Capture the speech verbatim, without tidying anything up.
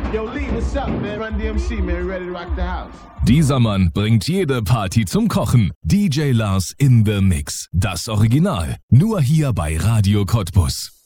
Yo, Lee, what's up, man? Run D M C, man. We ready to rock the house. Dieser Mann bringt jede Party zum Kochen. D J Lars in the Mix. Das Original. Nur hier bei Radio Cottbus.